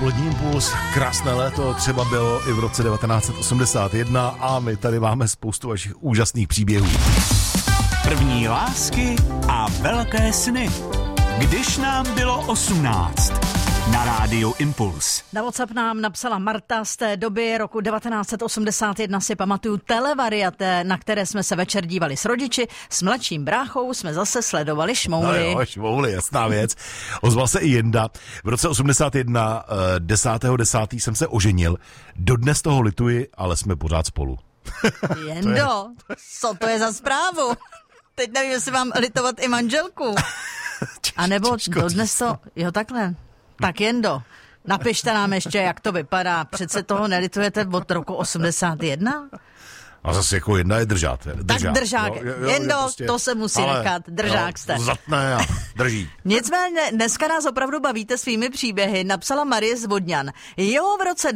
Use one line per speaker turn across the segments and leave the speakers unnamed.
odpolední impuls, krásné léto, třeba bylo i v roce 1981 a my tady máme spoustu vašich úžasných příběhů.
První lásky a velké sny. Když nám bylo 18. Na rádiu Impuls.
Na WhatsApp nám napsala Marta: z té doby roku 1981 si pamatuju televariaté, na které jsme se večer dívali s rodiči. S mladším bráchou jsme zase sledovali Šmouly.
No jo, Šmouly, jasná věc. Ozval se i Jenda. V roce 81, 10.10. jsem se oženil. Dodnes toho lituji, ale jsme pořád spolu.
Jendo, co to je za zprávu? Teď nevím, jestli mám litovat i manželku. A nebo dodnes to, jo takhle. Tak Jendo, napište nám ještě, jak to vypadá. Přece toho nelitujete od roku 81?
A zase jako Jenda je držák.
Tak držák. Jo, Jendo, prostě, to se musí nechat. Držák jste.
Zatne a drží.
Nicméně, dneska nás opravdu bavíte svými příběhy. Napsala Marie z Vodňan. Jo, v roce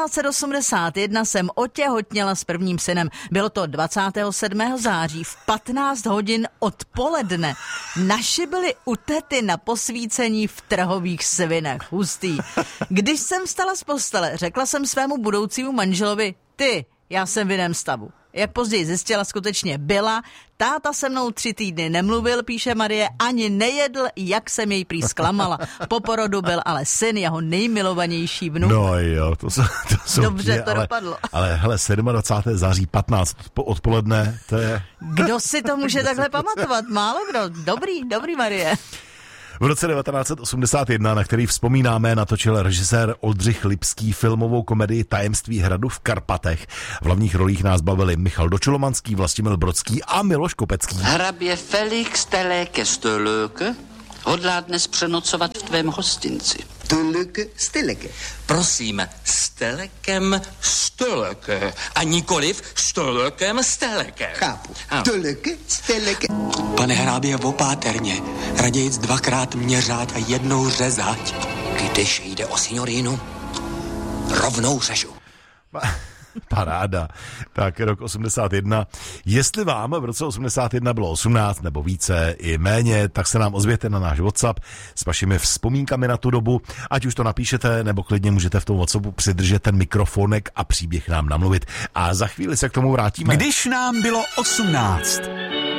1981 jsem otěhotněla s prvním synem. Bylo to 27. září v 15 hodin odpoledne. Naši byli u tety na posvícení v Trhových Svinech. Hustý. Když jsem vstala z postele, řekla jsem svému budoucímu manželovi: ty, já jsem v jiném stavu. Jak později zjistila, skutečně byla. Táta se mnou 3 týdny nemluvil, píše Marie, ani nejedl, jak jsem jej prý zklamala. Po porodu byl ale syn, jeho nejmilovanější vnuk.
No jo, to jsou
dobře to dopadlo.
Ale hele, 27. září 15 odpoledne, to je...
Kdo si to může takhle pamatovat? Málo kdo. Dobrý Marie.
V roce 1981, na který vzpomínáme, natočil režisér Oldřich Lipský filmovou komedii Tajemství hradu v Karpatech. V hlavních rolích nás bavili Michal Dočolomanský, Vlastimil Brodský a Miloš Kopecký.
Hrabě Felix Teleke Stölöke hodlá dnes přenocovat v tvém hostinci.
Stölöke, Steleke.
Prosím, Stelekem Stölöke a nikoliv Stölökem Steleke.
Chápu. Stölöke, Steleke.
Pane hrábě, opáterně, raději 2krát měřať a 1 řezať.
Když jde o signorínu, rovnou řežu.
Paráda. Tak rok 81. Jestli vám v roce 81 bylo 18 nebo více i méně, tak se nám ozvěte na náš WhatsApp s vašimi vzpomínkami na tu dobu. Ať už to napíšete, nebo klidně můžete v tom WhatsAppu přidržet ten mikrofonek a příběh nám namluvit. A za chvíli se k tomu vrátíme.
Když nám bylo 18.